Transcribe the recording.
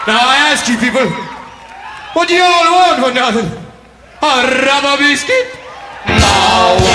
Now I ask you people, what do you all want for nothing? A rubber biscuit? No.